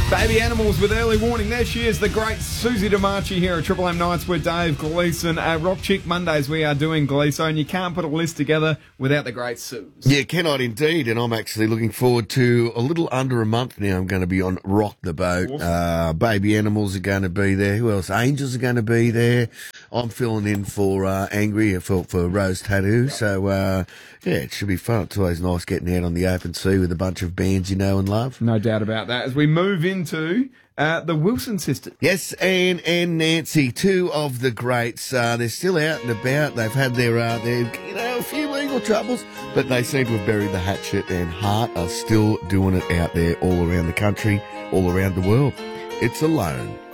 Baby Animals with early warning. There she is, the great Susie DeMarchi here at Triple M Nights with Dave Gleeson. Rock Chick Mondays we are doing, Gleeson. You can't put a list together without the great Suze. Yeah, cannot indeed. And I'm actually looking forward to a little under a month now. I'm going to be on Rock the Boat. Awesome. Baby Animals are going to be there. Who else? Angels are going to be there. I'm filling in for Angry for Rose Tattoo. Yep. So, yeah, it should be fun. It's always nice getting out on the open sea with a bunch of bands you know and love. No doubt about that. As we move into the Wilson sisters. Yes, Anne and Nancy, two of the greats. They're still out and about. They've had their a few legal troubles, but they seem to have buried the hatchet, and Heart are still doing it out there all around the country, all around the world. It's Alone.